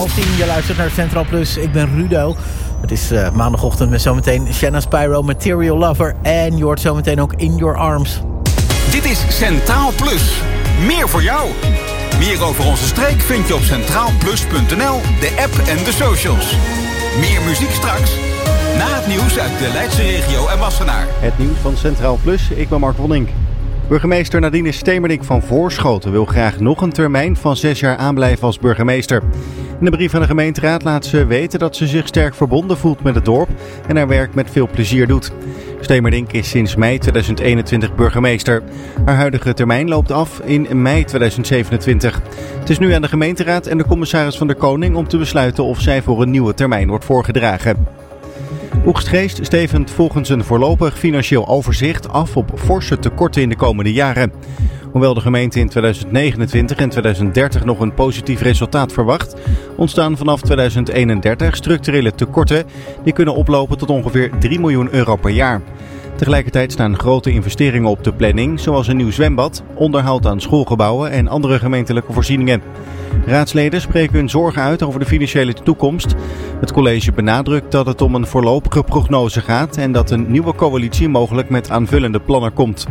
9:30. Je luistert naar Centraal Plus. Ik ben Rudo. Het is maandagochtend met zometeen Shanna Spyro, Material Lover. En je hoort zometeen ook In Your Arms. Dit is Centraal Plus. Meer voor jou. Meer over onze streek vind je op centraalplus.nl, de app en de socials. Meer muziek straks. Na het nieuws uit de Leidse regio en Wassenaar. Het nieuws van Centraal Plus, ik ben Mark Wonink. Burgemeester Nadine Stemerdink van Voorschoten wil graag nog een termijn van 6 jaar aanblijven als burgemeester. In de brief aan de gemeenteraad laat ze weten dat ze zich sterk verbonden voelt met het dorp en haar werk met veel plezier doet. Stemerdink is sinds mei 2021 burgemeester. Haar huidige termijn loopt af in mei 2027. Het is nu aan de gemeenteraad en de commissaris van de Koning om te besluiten of zij voor een nieuwe termijn wordt voorgedragen. Oegstgeest stevend volgens een voorlopig financieel overzicht af op forse tekorten in de komende jaren. Hoewel de gemeente in 2029 en 2030 nog een positief resultaat verwacht, ontstaan vanaf 2031 structurele tekorten die kunnen oplopen tot ongeveer 3 miljoen euro per jaar. Tegelijkertijd staan grote investeringen op de planning, zoals een nieuw zwembad, onderhoud aan schoolgebouwen en andere gemeentelijke voorzieningen. Raadsleden spreken hun zorgen uit over de financiële toekomst. Het college benadrukt dat het om een voorlopige prognose gaat en dat een nieuwe coalitie mogelijk met aanvullende plannen komt.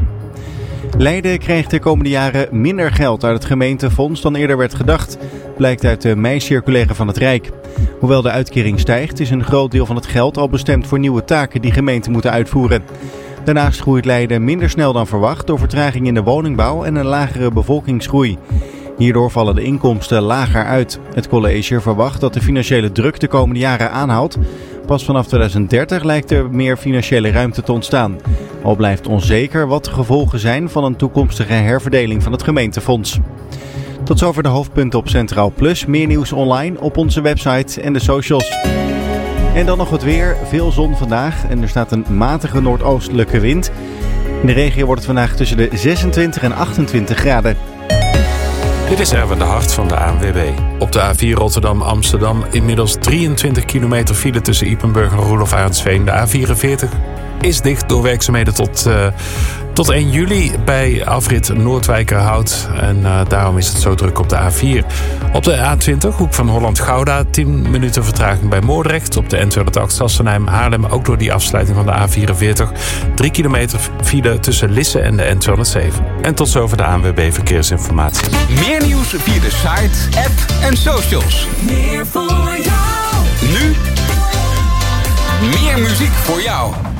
Leiden krijgt de komende jaren minder geld uit het gemeentefonds dan eerder werd gedacht, blijkt uit de mei-circulaire van het Rijk. Hoewel de uitkering stijgt, is een groot deel van het geld al bestemd voor nieuwe taken die gemeenten moeten uitvoeren. Daarnaast groeit Leiden minder snel dan verwacht door vertraging in de woningbouw en een lagere bevolkingsgroei. Hierdoor vallen de inkomsten lager uit. Het college verwacht dat de financiële druk de komende jaren aanhoudt. Pas vanaf 2030 lijkt er meer financiële ruimte te ontstaan. Al blijft onzeker wat de gevolgen zijn van een toekomstige herverdeling van het gemeentefonds. Tot zover de hoofdpunten op Centraal Plus. Meer nieuws online op onze website en de socials. En dan nog het weer. Veel zon vandaag en er staat een matige noordoostelijke wind. In de regio wordt het vandaag tussen de 26 en 28 graden. Dit is Erwin de Hart van de ANWB. Op de A4 Rotterdam-Amsterdam inmiddels 23 kilometer file tussen Ypenburg en Roelof Arendsveen. De A44 is dicht door werkzaamheden tot 1 juli bij afrit Noordwijkerhout. En daarom is het zo druk op de A4. Op de A20, hoek van Holland-Gouda, 10 minuten vertraging bij Moordrecht. Op de N208 Sassenheim-Haarlem, ook door die afsluiting van de A44. 3 kilometer file tussen Lisse en de N207. En tot zover de ANWB Verkeersinformatie. Meer nieuws via de site, app en socials. Meer voor jou. Nu meer muziek voor jou.